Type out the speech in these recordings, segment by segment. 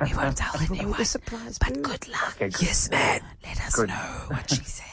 We won't tell anyone. The surprise, but good luck. Okay, good. Yes, man. Let us know what she said.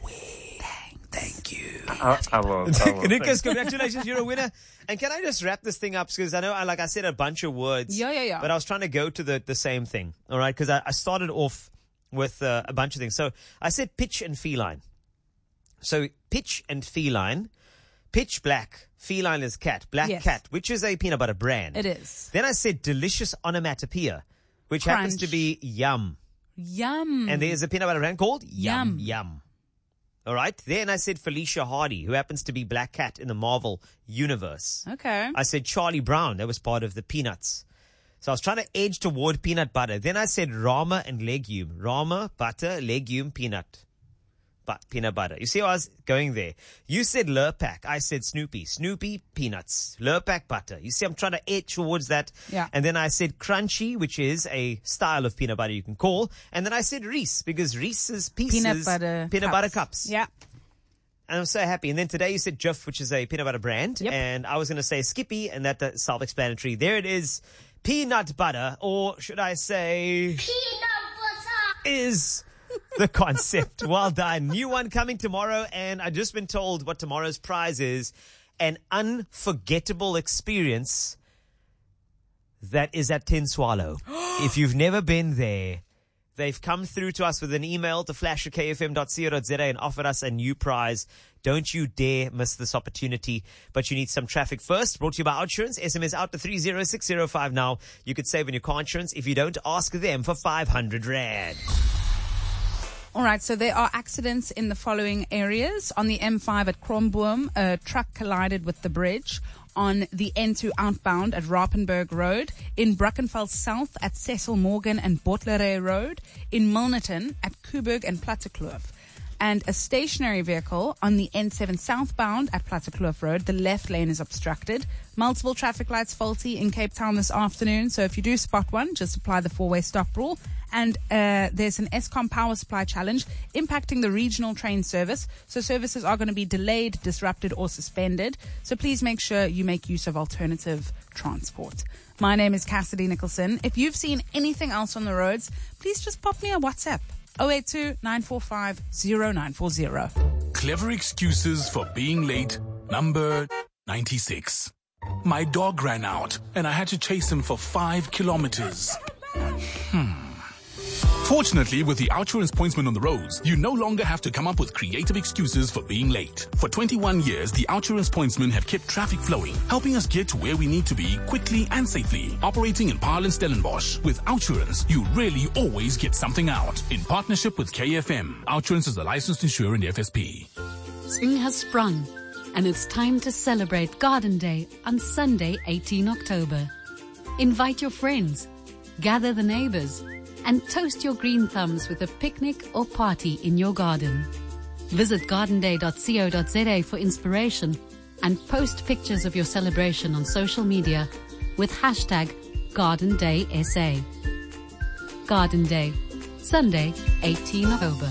Thank you. I will. Nicholas, congratulations. You're a winner. And can I just wrap this thing up? Because I know, I said a bunch of words. Yeah. But I was trying to go to the same thing. All right? Because I started off with a bunch of things. So I said pitch and feline. So pitch and feline. Pitch black. Feline is cat. Black cat, which is a peanut butter brand. It is. Then I said delicious onomatopoeia, which Crunch. happens to be yum. Yum. And there's a peanut butter brand called Yum. Yum. All right. Then I said Felicia Hardy, who happens to be Black Cat in the Marvel universe. Okay. I said Charlie Brown. That was part of the Peanuts. So I was trying to edge toward peanut butter. Then I said Rama and legume. Rama, butter, legume, peanut. Peanut butter. You see how I was going there? You said Lurpak. I said Snoopy. Snoopy, peanuts. Lurpak, butter. You see, I'm trying to edge towards that. Yeah. And then I said Crunchy, which is a style of peanut butter you can call. And then I said Reese, because Reese's Pieces. Peanut butter cups. Yeah. And I'm so happy. And then today you said Jif, which is a peanut butter brand. Yep. And I was going to say Skippy, and that's self-explanatory. There it is. Peanut butter, or should I say... Peanut butter! Is... the concept. Well done. New one coming tomorrow, and I've just been told what tomorrow's prize is: an unforgettable experience that is at Tin Swallow. If you've never been there, they've come through to us with an email to flash@kfm.co.za and offered us a new prize. Don't you dare miss this opportunity. But you need some traffic first. Brought to you by Outsurance. SMS out to 30605 now. You could save on your car insurance if you don't ask them for 500 Rand. All right, so there are accidents in the following areas. On the M5 at Kromboom, a truck collided with the bridge. On the N2 outbound at Rapenburg Road. In Brackenfell South at Cecil Morgan and Bottleray Road. In Milnerton at Kuburg and Plattekloof. And a stationary vehicle on the N7 southbound at Plattekloof Road. The left lane is obstructed. Multiple traffic lights faulty in Cape Town this afternoon. So if you do spot one, just apply the 4-way stop rule. And there's an Eskom power supply challenge impacting the regional train service. So services are going to be delayed, disrupted, or suspended. So please make sure you make use of alternative transport. My name is Cassidy Nicholson. If you've seen anything else on the roads, please just pop me a WhatsApp. 082-945-0940. Clever excuses for being late, number 96. My dog ran out, and I had to chase him for 5 kilometers. Fortunately, with the Outsurance pointsman on the roads, you no longer have to come up with creative excuses for being late. For 21 years, the Outsurance pointsmen have kept traffic flowing, helping us get to where we need to be quickly and safely. Operating in Paarl and Stellenbosch, with Outsurance, you really always get something out. In partnership with KFM, Outsurance is a licensed insurer in FSP. Spring has sprung, and it's time to celebrate Garden Day on Sunday, 18 October. Invite your friends, gather the neighbors, and toast your green thumbs with a picnic or party in your garden. Visit gardenday.co.za for inspiration and post pictures of your celebration on social media with hashtag GardenDaySA. Garden Day, Sunday, 18 October.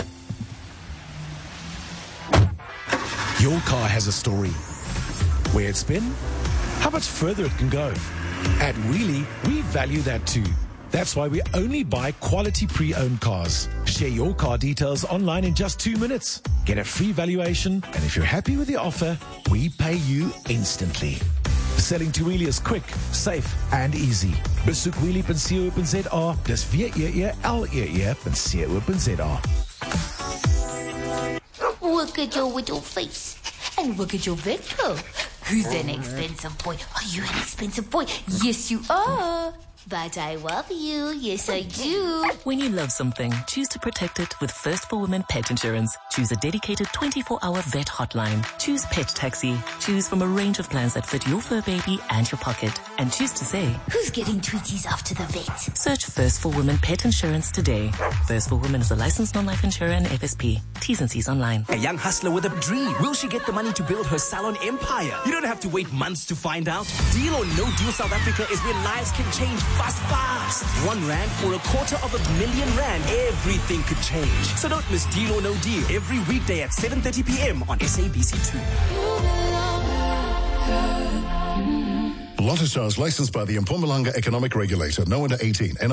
Your car has a story. Where it's been, how much further it can go. At Wheelie, we value that too. That's why we only buy quality pre-owned cars. Share your car details online in just 2 minutes. Get a free valuation, and if you're happy with the offer, we pay you instantly. Selling to Wheelie is quick, safe, and easy. Besoek wheelie.co.za. Dis WEELE.co.za. Look at your little face. And look at your vehicle. Who's an expensive boy? Are you an expensive boy? Yes, you are. But I love you. Yes, I do. When you love something, choose to protect it with First for Women Pet Insurance. Choose a dedicated 24-hour vet hotline. Choose Pet Taxi. Choose from a range of plans that fit your fur baby and your pocket. And choose to say, who's getting treaties after the vet? Search First for Women Pet Insurance today. First for Women is a licensed non-life insurer and FSP. T's and C's online. A young hustler with a dream. Will she get the money to build her salon empire? You don't have to wait months to find out. Deal or No Deal South Africa is where lives can change fast. R1 for R250,000 rand. Everything could change. So don't miss Deal or No Deal every weekday at 7:30 p.m. on SABC2. Lotto Stars licensed by the Mpumalanga Economic Regulator. No under 18.